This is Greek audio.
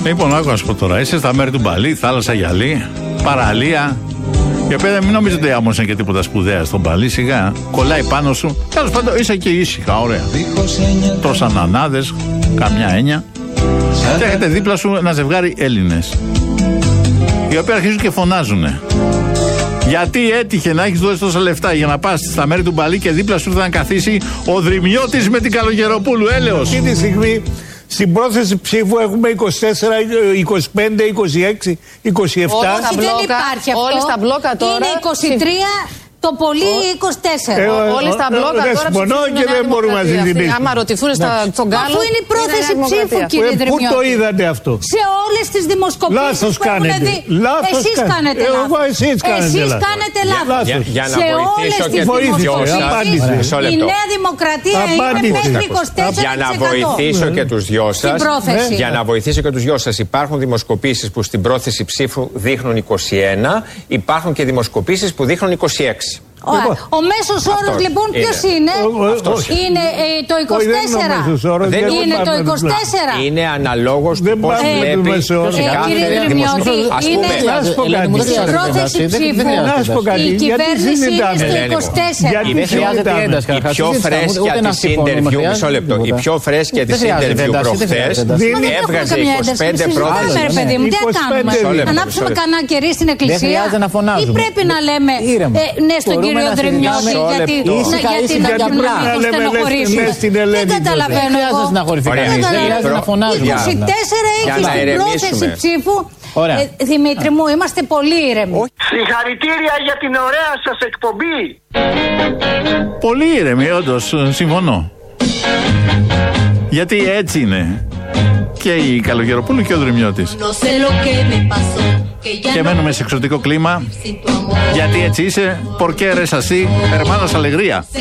Λοιπόν, άκου να σου πω τώρα. Είσαι στα μέρη του Μπαλί, θάλασσα γυαλί, παραλία. Η οποία μην νομίζετε όμω είναι και τίποτα σπουδαία στον Μπαλί, σιγά. Κολλάει πάνω σου. Τέλος πάντων, είσαι και ήσυχα, ωραία. Τρως ανανάδες, καμιά έννοια. Και έχετε δίπλα σου ένα ζευγάρι Έλληνες, οι οποίοι αρχίζουν και φωνάζουν. Γιατί έτυχε να έχεις δώσει τόσα λεφτά για να πας στα μέρη του Μπαλί και δίπλα σου θα καθίσει ο Δρυμιώτης με την Καλογεροπούλου, έλεος. Αυτή τη στιγμή στην πρόθεση ψήφου έχουμε 24, 25, 26, 27. Δεν υπάρχει αυτό. Όλοι στα μπλόκα τώρα. Είναι 23. Το πολύ 24. Όλοι στα μπλόκα δεν τώρα συμφωνώ και δεν μπορούμε να συζητήσουμε. Άμα ρωτηθούν στον Γκάλο. Αφού είναι η πρόθεση ψήφου, κύριε Δρυμιώτη. Πού το είδατε αυτό? Σε όλες τις δημοσκοπήσεις. Λάθος που έχουν κάνετε. δει. Λάθος Εσείς κάνετε εγώ, λάθος. εσείς κάνετε λάθος. Για να σε βοηθήσω όλες και τις τους δυο δημοσκοπήσεις σας. η Νέα Δημοκρατία είναι μέχρι 24%. Για να βοηθήσω και τους δυο σας. Για να βοηθήσω και τους δυο σας. Υπάρχουν δημοσκοπήσεις που στην πρόθεση ψήφου δείχνουν 21. Υπάρχουν και δημοσκοπήσεις που δείχνουν 26. Ο μέσος όρος λοιπόν ποιος είναι? Είναι το 24. Είναι το 24. Είναι αναλόγως του πώς βλέπει κύριε Δρυμιώτη, είναι στην πρόθεση ψήφου. Η κυβέρνηση είναι στο 24. Η πιο φρέσκια της interview, μισό λεπτό, η πιο φρέσκια της interview προχθές έβγαζε 25 πρόθεση. Τι κάνουμε, ανάψουμε κανένα κερί στην εκκλησία ή πρέπει να λέμε ναι στον κύριο Δρυμιώτη γιατί να τον στενοχωρήσουμε? Δεν καταλαβαίνω εγώ. Η 24 έχει στην πρόθεση ψήφου. Δημήτρη μου, είμαστε πολύ ήρεμοι. Συγχαρητήρια για την ωραία σας εκπομπή. Πολύ ήρεμοι, όντως, συμφωνώ. Γιατί έτσι είναι και η Καλογεροπούλου και ο Δρυμιώτης. Και μένουμε σε εξωτικό κλίμα. Γιατί έτσι είσαι, porque eres así, hermanos alegría.